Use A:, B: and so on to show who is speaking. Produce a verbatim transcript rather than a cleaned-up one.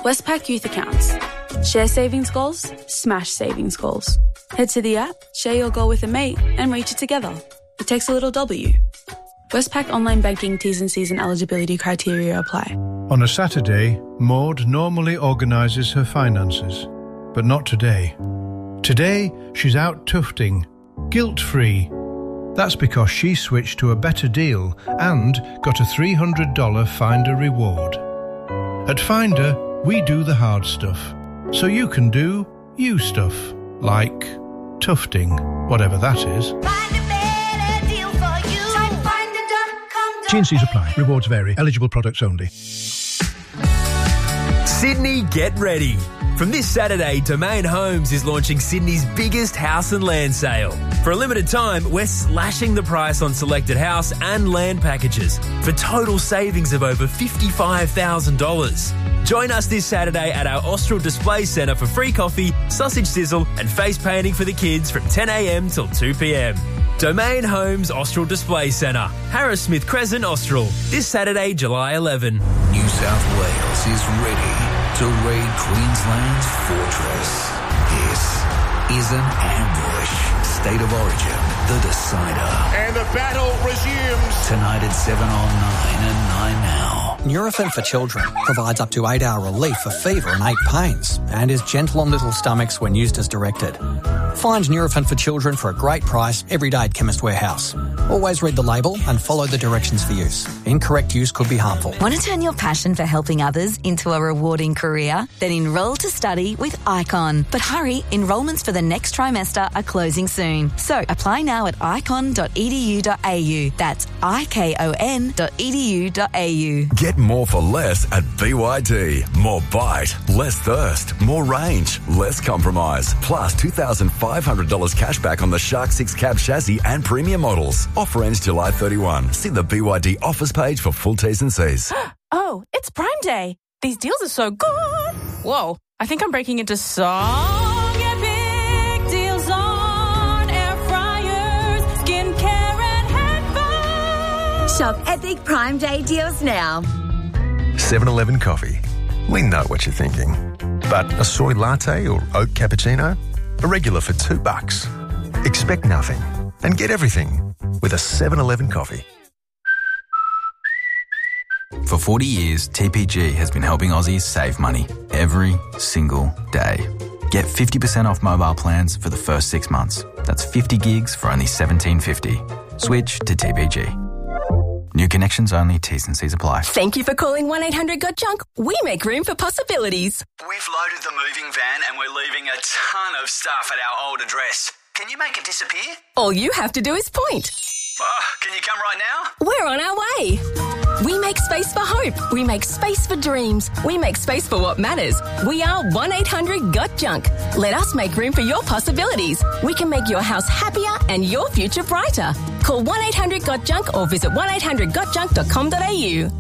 A: Westpac Youth Accounts. Share savings goals, smash savings goals. Head to the app, share your goal with a mate and reach it together. It takes a little W. Westpac Online Banking T's and C's and eligibility criteria apply.
B: On a Saturday, Maud normally organises her finances, but not today. Today, she's out tufting, guilt-free. That's because she switched to a better deal and got a three hundred dollars Finder reward. At Finder, we do the hard stuff, so you can do you stuff, like tufting, whatever that is.
C: Find a better deal for you. Type finder dot com.
B: T and C's apply. Rewards vary. Eligible products only.
D: Sydney, get ready. From this Saturday, Domain Homes is launching Sydney's biggest house and land sale. For a limited time, we're slashing the price on selected house and land packages for total savings of over fifty-five thousand dollars. Join us this Saturday at our Austral Display Centre for free coffee, sausage sizzle and face painting for the kids from ten a m till two p m. Domain Homes Austral Display Centre, Harris Smith Crescent, Austral. This Saturday, July eleventh.
E: New South Wales is ready to raid Queensland's fortress. This is an ambush. State of Origin, the decider.
F: And the battle resumes.
E: Tonight at seven on nine and nine now.
G: Nurofen for Children provides up to eight hour relief for fever and ache pains and is gentle on little stomachs when used as directed. Find Nurofen for Children for a great price every day at Chemist Warehouse. Always read the label and follow the directions for use. Incorrect use could be harmful.
H: Want to turn your passion for helping others into a rewarding career? Then enrol to study with Icon. But hurry, enrolments for the next trimester are closing soon. So apply now at icon dot e d u dot a u. That's I K O N dot e d u dot a u.
I: Get more for less at B Y D. More bite, less thirst, more range, less compromise. Plus two thousand five hundred dollars cash back on the Shark six cab chassis and premium models. Offer ends July thirty-first. See the B Y D offers page for full T's and C's.
J: Oh, it's Prime Day. These deals are so good. Whoa, I think I'm breaking into song epic deals on air fryers, skincare and headphones.
K: Shop epic Prime Day deals now.
L: seven eleven Coffee. We know what you're thinking. But a soy latte or oat cappuccino? A regular for two bucks. Expect nothing and get everything with a seven eleven Coffee.
M: For forty years, T P G has been helping Aussies save money every single day. Get fifty percent off mobile plans for the first six months. That's fifty gigs for only seventeen fifty. Switch to T P G. New connections only, T's and C's apply.
N: Thank you for calling one eight hundred got junk. We make room for possibilities.
O: We've loaded the moving van and we're leaving a ton of stuff at our old address. Can you make it disappear?
N: All you have to do is point.
O: Oh, can you come right now?
N: We're on our way. We make space for hope. We make space for dreams. We make space for what matters. We are one eight hundred got junk. Let us make room for your possibilities. We can make your house happier and your future brighter. Call one eight hundred got junk or visit one eight hundred got junk dot com dot a u.